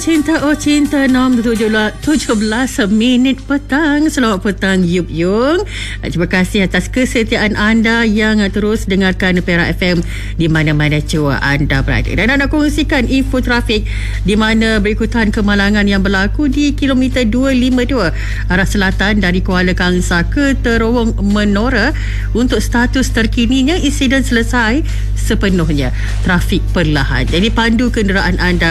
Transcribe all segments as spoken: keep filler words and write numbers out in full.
cinta, oh cinta, enam tujuh belas minit petang. Selamat petang Yup Yung. Terima kasih atas kesetiaan anda yang terus dengarkan Perak F M di mana-mana jua anda berada. Dan anda kongsikan info trafik di mana berikutan kemalangan yang berlaku di kilometer dua lima dua arah selatan dari Kuala Kangsar ke Terowong Menora. Untuk status terkininya, insiden selesai sepenuhnya. Trafik perlahan. Jadi pandu kenderaan anda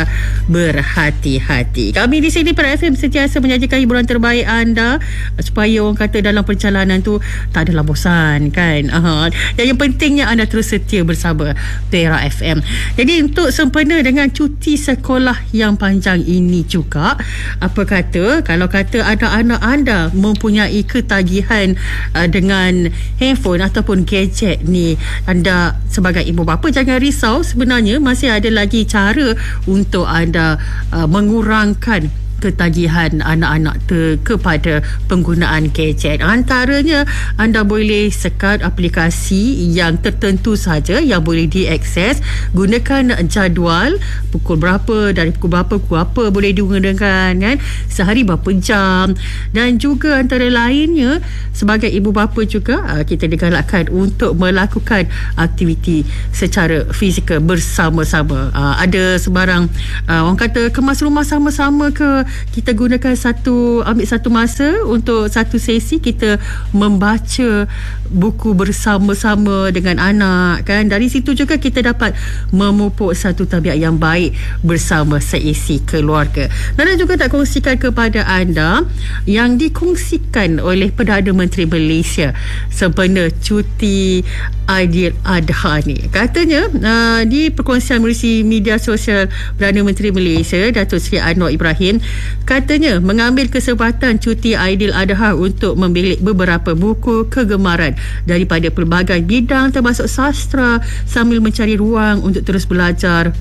berhati-hati. Kami di sini Perak F M sentiasa menyajikan hiburan terbaik anda supaya orang kata dalam perjalanan tu tak adalah bosan kan. Aha. Yang pentingnya anda terus setia bersama Perak F M. Jadi untuk sempena dengan cuti sekolah yang panjang ini juga, apa kata kalau kata anak-anak anda mempunyai ketagihan uh, dengan handphone ataupun gadget ni, anda sebagai ibu bapa jangan risau. Sebenarnya masih ada lagi cara untuk anda uh, mengurangkan ketagihan anak-anak te kepada penggunaan gadget. Antaranya, anda boleh sekat aplikasi yang tertentu saja yang boleh diakses. Gunakan jadual pukul berapa, dari pukul berapa pukul apa boleh digunakan kan, sehari berapa jam. Dan juga antara lainnya, sebagai ibu bapa juga kita digalakkan untuk melakukan aktiviti secara fizikal bersama-sama. Ada sebarang orang kata kemas rumah sama-sama ke, kita gunakan satu, ambil satu masa untuk satu sesi kita membaca buku bersama-sama dengan anak kan. Dari situ juga kita dapat memupuk satu tabiat yang baik bersama seisi keluarga. Dan juga nak kongsikan kepada anda yang dikongsikan oleh Perdana Menteri Malaysia sempena cuti Aidiladha ni. Katanya uh, di perkongsian melalui media sosial Perdana Menteri Malaysia Datuk Seri Anwar Ibrahim, katanya mengambil kesempatan cuti Aidiladha untuk membilik beberapa buku kegemaran daripada pelbagai bidang termasuk sastra sambil mencari ruang untuk terus belajar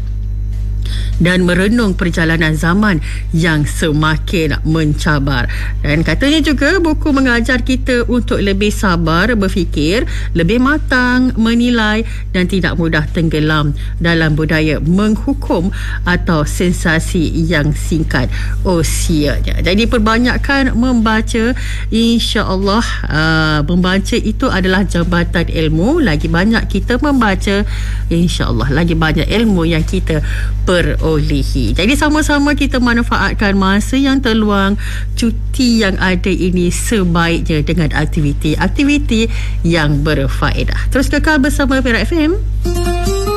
dan merenung perjalanan zaman yang semakin mencabar. Dan katanya juga buku mengajar kita untuk lebih sabar berfikir, lebih matang menilai dan tidak mudah tenggelam dalam budaya menghukum atau sensasi yang singkat usianya. Jadi perbanyakkan membaca, insya-Allah uh, membaca itu adalah jambatan ilmu. Lagi banyak kita membaca, insya-Allah lagi banyak ilmu yang kita perolehi. Jadi sama-sama kita manfaatkan masa yang terluang cuti yang ada ini sebaiknya dengan aktiviti-aktiviti yang berfaedah. Terus kekal bersama Perak F M.